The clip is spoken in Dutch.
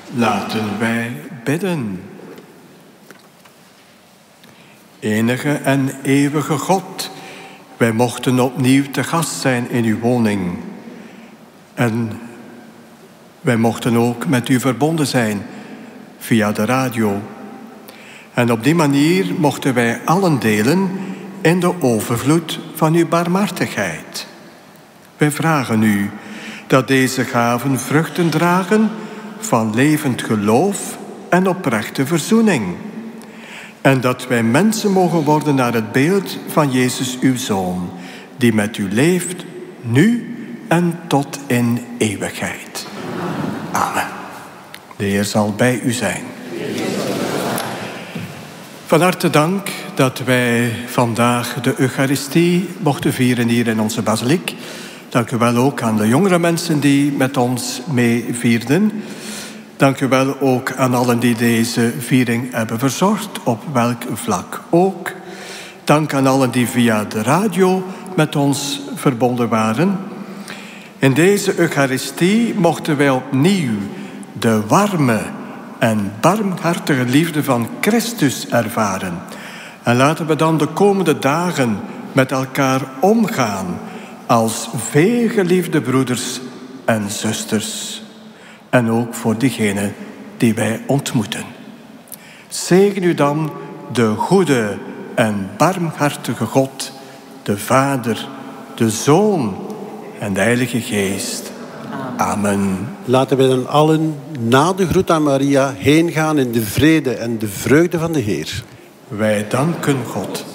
Laten wij bidden. Enige en eeuwige God, wij mochten opnieuw te gast zijn in uw woning. En wij mochten ook met u verbonden zijn via de radio. En op die manier mochten wij allen delen in de overvloed van uw barmhartigheid. Wij vragen u dat deze gaven vruchten dragen van levend geloof en oprechte verzoening. En dat wij mensen mogen worden naar het beeld van Jezus uw Zoon, die met u leeft, nu en tot in eeuwigheid. Amen. De Heer zal bij u zijn. Van harte dank dat wij vandaag de Eucharistie mochten vieren hier in onze basiliek. Dank u wel ook aan de jongere mensen die met ons mee vierden. Dank u wel ook aan allen die deze viering hebben verzorgd, op welk vlak ook. Dank aan allen die via de radio met ons verbonden waren. In deze Eucharistie mochten wij opnieuw de warme en barmhartige liefde van Christus ervaren. En laten we dan de komende dagen met elkaar omgaan als veelgeliefde broeders en zusters. En ook voor diegenen die wij ontmoeten. Zegen u dan de goede en barmhartige God, de Vader, de Zoon en de Heilige Geest. Amen. Laten wij dan allen na de groet aan Maria heen gaan in de vrede en de vreugde van de Heer. Wij danken God.